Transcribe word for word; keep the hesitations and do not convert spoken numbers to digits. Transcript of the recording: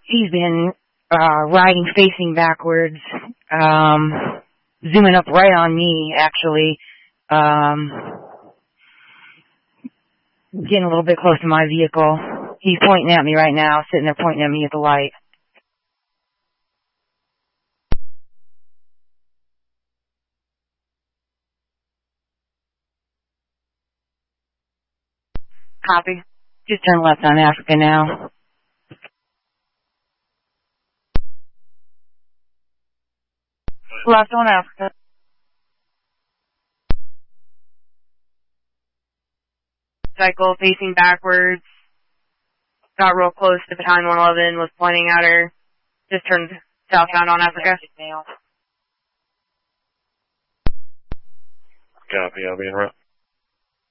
He's been uh, riding facing backwards, um, zooming up right on me, actually. Um, getting a little bit close to my vehicle. He's pointing at me right now, sitting there pointing at me at the light. Copy. Just turn left on Africa now. Left on Africa. Cycle facing backwards. Got real close to Battalion one eleven, was pointing at her. Just turned southbound on Africa. Copy, I'll be in route.